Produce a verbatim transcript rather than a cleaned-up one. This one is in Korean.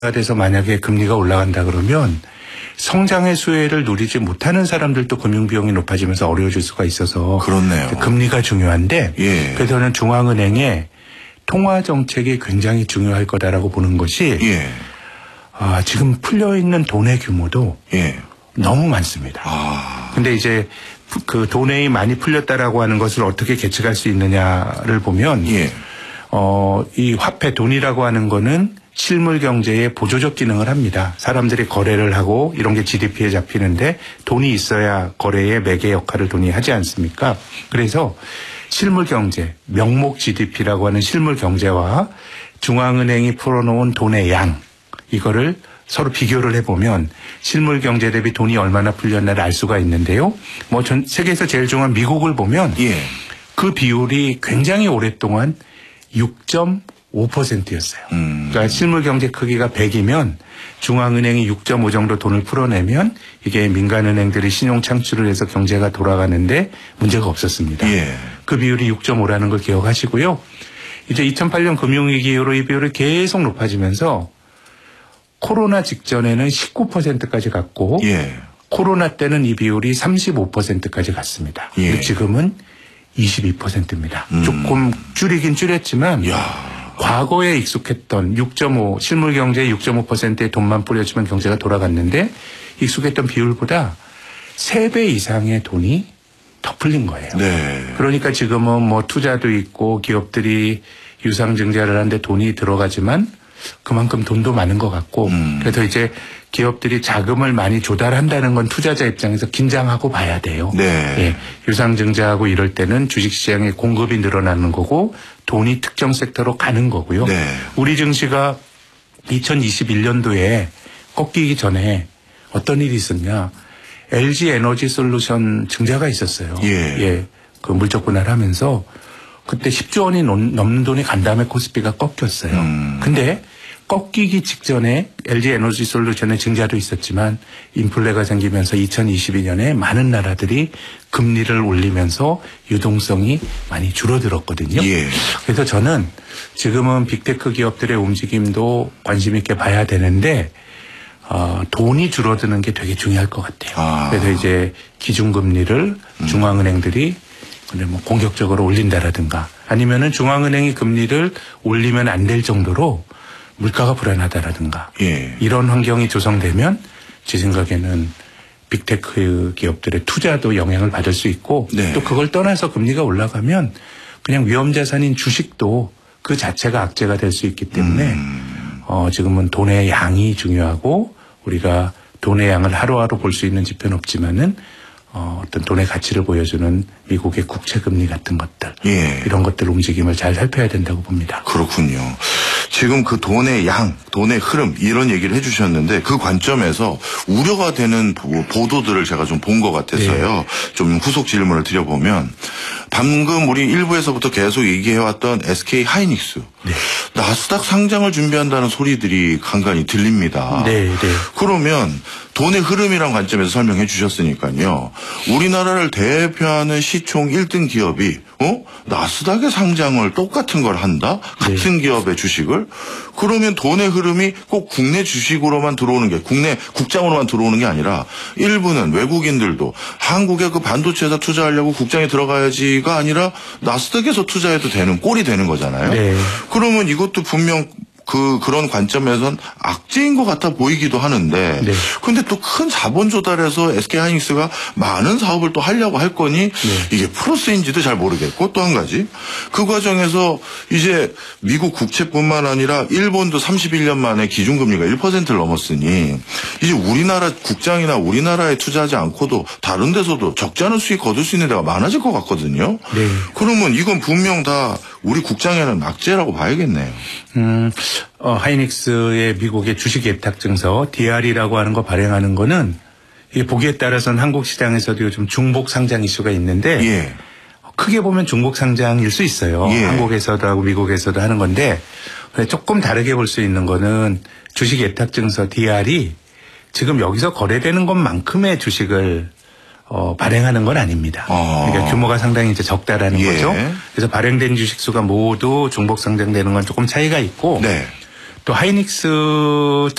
돼서 만약에 금리가 올라간다 그러면 성장의 수혜를 누리지 못하는 사람들도 금융비용이 높아지면서 어려워질 수가 있어서 그렇네요. 금리가 중요한데 예. 그래서 저는 중앙은행의 통화정책이 굉장히 중요할 거다라고 보는 것이 예. 아, 지금 풀려있는 돈의 규모도 예. 너무 많습니다. 아. 근데 이제 그 돈이 많이 풀렸다라고 하는 것을 어떻게 계측할 수 있느냐를 보면 예. 어, 이 화폐 돈이라고 하는 거는 실물 경제에 보조적 기능을 합니다. 사람들이 거래를 하고 이런 게 지디피에 잡히는데 돈이 있어야 거래의 매개 역할을 돈이 하지 않습니까? 그래서 실물 경제, 명목 지디피라고 하는 실물 경제와 중앙은행이 풀어놓은 돈의 양, 이거를 서로 비교를 해보면 실물 경제 대비 돈이 얼마나 풀렸나를 알 수가 있는데요. 뭐 전 세계에서 제일 중요한 미국을 보면 예. 그 비율이 굉장히 오랫동안 육 점 오 퍼센트였어요. 음. 그러니까 실물 경제 크기가 백이면 중앙은행이 육 점 오 정도 돈을 풀어내면 이게 민간은행들이 신용 창출을 해서 경제가 돌아가는데 문제가 없었습니다. 예. 그 비율이 육 점 오라는 걸 기억하시고요. 이제 이천팔 년 금융위기 이후로 이 비율이 계속 높아지면서 코로나 직전에는 십구 퍼센트까지 갔고 예. 코로나 때는 이 비율이 삼십오 퍼센트까지 갔습니다. 예. 지금은 이십이 퍼센트입니다. 음. 조금 줄이긴 줄였지만 야. 과거에 익숙했던 육 점 오 실물 경제에 육 점 오 퍼센트의 돈만 뿌려주면 경제가 돌아갔는데 익숙했던 비율보다 세 배 이상의 돈이 더 풀린 거예요. 네. 그러니까 지금은 뭐 투자도 있고 기업들이 유상증자를 하는데 돈이 들어가지만 그만큼 돈도 많은 것 같고 음. 그래서 이제 기업들이 자금을 많이 조달한다는 건 투자자 입장에서 긴장하고 봐야 돼요. 네. 예, 유상증자하고 이럴 때는 주식시장의 공급이 늘어나는 거고 돈이 특정 섹터로 가는 거고요. 네. 우리 증시가 이천이십일 년도에 꺾이기 전에 어떤 일이 있었냐. 엘지 에너지 솔루션 증자가 있었어요. 예. 예, 그 물적 분할하면서 그때 십조 원이 넘는 돈이 간 다음에 코스피가 꺾였어요. 음. 근데 꺾이기 직전에 엘지 에너지 솔루션의 증자도 있었지만 인플레가 생기면서 이천이십이 년에 많은 나라들이 금리를 올리면서 유동성이 많이 줄어들었거든요. 예. 그래서 저는 지금은 빅테크 기업들의 움직임도 관심 있게 봐야 되는데 어, 돈이 줄어드는 게 되게 중요할 것 같아요. 아. 그래서 이제 기준금리를 음. 중앙은행들이 근데 뭐 공격적으로 올린다라든가 아니면은 중앙은행이 금리를 올리면 안 될 정도로 물가가 불안하다라든가 예. 이런 환경이 조성되면 제 생각에는 빅테크 기업들의 투자도 영향을 받을 수 있고 네. 또 그걸 떠나서 금리가 올라가면 그냥 위험자산인 주식도 그 자체가 악재가 될 수 있기 때문에 음. 어, 지금은 돈의 양이 중요하고 우리가 돈의 양을 하루하루 볼 수 있는 지표는 없지만은 어, 어떤 돈의 가치를 보여주는 미국의 국채금리 같은 것들 예. 이런 것들 움직임을 잘 살펴야 된다고 봅니다. 그렇군요. 지금 그 돈의 양, 돈의 흐름 이런 얘기를 해주셨는데 그 관점에서 우려가 되는 보도들을 제가 좀 본 것 같아서요. 네. 좀 후속 질문을 드려보면 방금 우리 일부에서부터 계속 얘기해왔던 에스케이 하이닉스 네. 나스닥 상장을 준비한다는 소리들이 간간히 들립니다. 네, 네. 그러면 돈의 흐름이란 관점에서 설명해 주셨으니까요. 우리나라를 대표하는 시총 일 등 기업이 어? 나스닥에 상장을 똑같은 걸 한다? 같은 네. 기업의 주식을? 그러면 돈의 흐름이 꼭 국내 주식으로만 들어오는 게 국내 국장으로만 들어오는 게 아니라 일부는 외국인들도 한국의 그 반도체에서 투자하려고 국장에 들어가야지가 아니라 나스닥에서 투자해도 되는 꼴이 되는 거잖아요. 네. 그러면 이것도 분명 그, 그런 관점에선 악재인 것 같아 보이기도 하는데. 네. 근데 또 큰 자본 조달해서 에스케이 하이닉스가 많은 사업을 또 하려고 할 거니 네. 이게 플러스인지도 잘 모르겠고 또 한 가지. 그 과정에서 이제 미국 국채뿐만 아니라 일본도 삼십일 년 만에 기준금리가 일 퍼센트를 넘었으니 이제 우리나라 국장이나 우리나라에 투자하지 않고도 다른 데서도 적지 않은 수익 거둘 수 있는 데가 많아질 것 같거든요. 네. 그러면 이건 분명 다 우리 국장에는 악재라고 봐야겠네요. 음, 어, 하이닉스의 미국의 주식 예탁 증서 디알이라고 하는 거 발행하는 거는 이게 보기에 따라서는 한국 시장에서도 요즘 중복 상장 이슈가 있는데 예. 크게 보면 중복 상장일 수 있어요. 예. 한국에서도 하고 미국에서도 하는 건데 조금 다르게 볼 수 있는 거는 주식 예탁 증서 디알이 지금 여기서 거래되는 것만큼의 주식을 어, 발행하는 건 아닙니다. 아. 그러니까 규모가 상당히 이제 적다라는 예. 거죠. 그래서 발행된 주식 수가 모두 중복 상장되는 건 조금 차이가 있고 네. 또 하이닉스